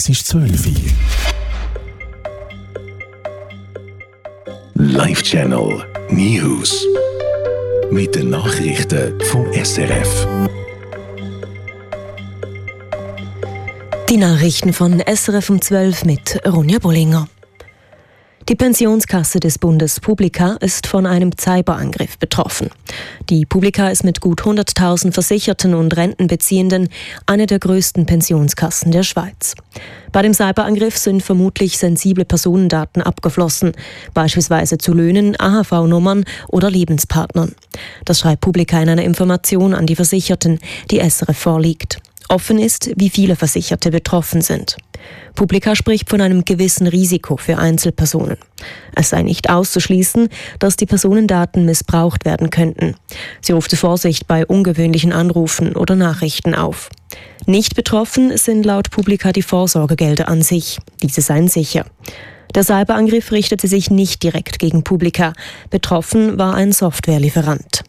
Es ist 12 Uhr. Live-Channel News. Mit den Nachrichten vom SRF. Die Nachrichten von SRF um 12 mit Ronja Bollinger. Die Pensionskasse des Bundes Publica ist von einem Cyberangriff betroffen. Die Publica ist mit gut 100.000 Versicherten und Rentenbeziehenden eine der größten Pensionskassen der Schweiz. Bei dem Cyberangriff sind vermutlich sensible Personendaten abgeflossen, beispielsweise zu Löhnen, AHV-Nummern oder Lebenspartnern. Das schreibt Publica in einer Information an die Versicherten, die SRF vorliegt. Offen ist, wie viele Versicherte betroffen sind. Publica spricht von einem gewissen Risiko für Einzelpersonen. Es sei nicht auszuschließen, dass die Personendaten missbraucht werden könnten. Sie ruft zur Vorsicht bei ungewöhnlichen Anrufen oder Nachrichten auf. Nicht betroffen sind laut Publica die Vorsorgegelder an sich. Diese seien sicher. Der Cyberangriff richtete sich nicht direkt gegen Publica. Betroffen war ein Softwarelieferant.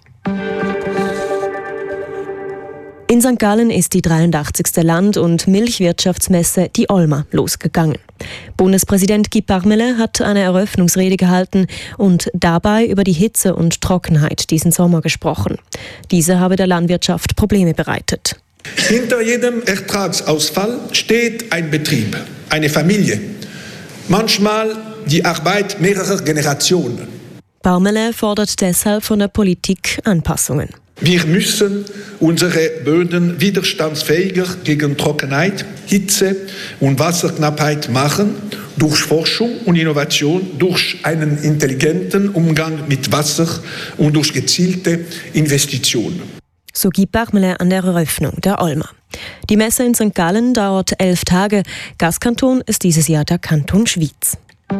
In St. Gallen ist die 83. Land- und Milchwirtschaftsmesse, die Olma, losgegangen. Bundespräsident Guy Parmelin hat eine Eröffnungsrede gehalten und dabei über die Hitze und Trockenheit diesen Sommer gesprochen. Diese habe der Landwirtschaft Probleme bereitet. Hinter jedem Ertragsausfall steht ein Betrieb, eine Familie. Manchmal die Arbeit mehrerer Generationen. Parmelin fordert deshalb von der Politik Anpassungen. Wir müssen unsere Böden widerstandsfähiger gegen Trockenheit, Hitze und Wasserknappheit machen, durch Forschung und Innovation, durch einen intelligenten Umgang mit Wasser und durch gezielte Investitionen. So Guy Parmelin an der Eröffnung der Olma. Die Messe in St. Gallen dauert 11 Tage. Gastkanton ist dieses Jahr der Kanton Schwyz.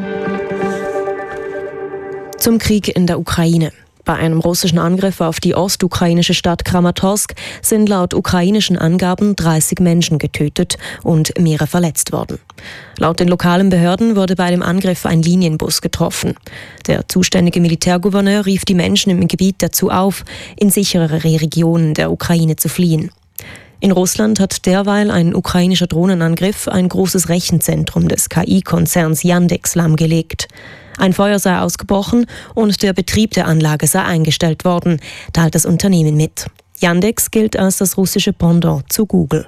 Zum Krieg in der Ukraine. Bei einem russischen Angriff auf die ostukrainische Stadt Kramatorsk sind laut ukrainischen Angaben 30 Menschen getötet und mehrere verletzt worden. Laut den lokalen Behörden wurde bei dem Angriff ein Linienbus getroffen. Der zuständige Militärgouverneur rief die Menschen im Gebiet dazu auf, in sicherere Regionen der Ukraine zu fliehen. In Russland hat derweil ein ukrainischer Drohnenangriff ein großes Rechenzentrum des KI-Konzerns Yandex lahmgelegt. Ein Feuer sei ausgebrochen und der Betrieb der Anlage sei eingestellt worden, teilt das Unternehmen mit. Yandex gilt als das russische Pendant zu Google.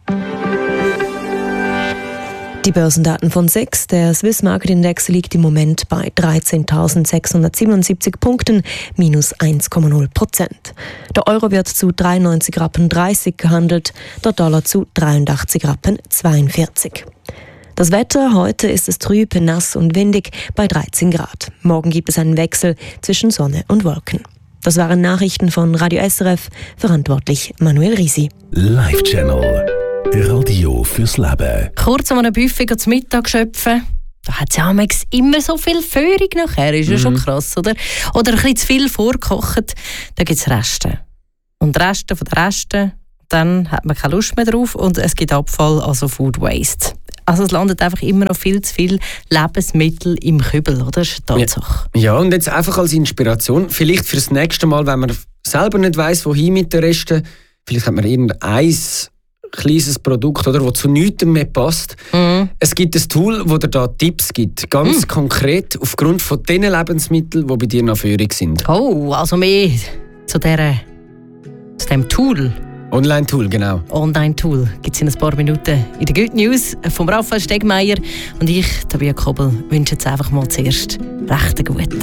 Die Börsendaten von SEX. Der Swiss Market Index liegt im Moment bei 13.677 Punkten, minus 1,0%. Der Euro wird zu 93,30 Rappen gehandelt, der Dollar zu 83,42 Rappen. Das Wetter, heute ist es trüb, nass und windig bei 13 Grad. Morgen gibt es einen Wechsel zwischen Sonne und Wolken. Das waren Nachrichten von Radio SRF, verantwortlich Manuel Risi. Live-Channel. Radio fürs Leben. Kurz um einen Buffet zum Mittag schöpfen. Da hat es ja immer so viel Führung nachher. Ist ja schon krass, oder? Oder ein bisschen zu viel vorgekocht. Da gibt es Reste. Und Reste von den Resten, dann hat man keine Lust mehr drauf und es gibt Abfall, also Food Waste. Also es landet einfach immer noch viel zu viel Lebensmittel im Kübel, oder? Das ist eine Tatsache. Ja, und jetzt einfach als Inspiration, vielleicht fürs nächste Mal, wenn man selber nicht weiss, wohin mit den Resten, vielleicht hat man irgendein kleines Produkt, oder, das zu nichts mehr passt. Es gibt ein Tool, das dir da Tipps gibt, ganz konkret aufgrund von den Lebensmitteln, die bei dir nach Führung sind. Oh, also mehr zu dem Tool. Online-Tool, genau. Online-Tool gibt es in ein paar Minuten in der Good News von Raphael Stegmeier. Und ich, Tabia Kobel, wünsche jetzt einfach mal zuerst recht einen guten.